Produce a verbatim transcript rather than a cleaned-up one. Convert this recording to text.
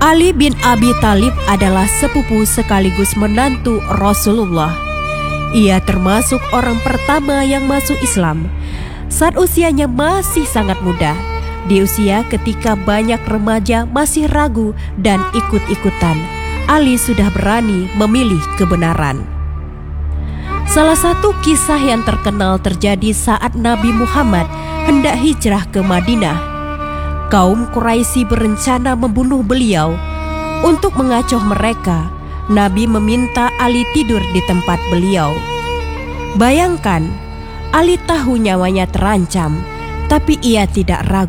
Ali bin Abi Thalib adalah sepupu sekaligus menantu Rasulullah. Ia termasuk orang pertama yang masuk Islam saat usianya masih sangat muda, di usia ketika banyak remaja masih ragu dan ikut-ikutan. Ali sudah berani memilih kebenaran. Salah satu kisah yang terkenal terjadi saat Nabi Muhammad hendak hijrah ke Madinah. Kaum Quraisy berencana membunuh beliau. Untuk mengacoh mereka, Nabi meminta Ali tidur di tempat beliau. Bayangkan, Ali tahu nyawanya terancam, tapi ia tidak ragu.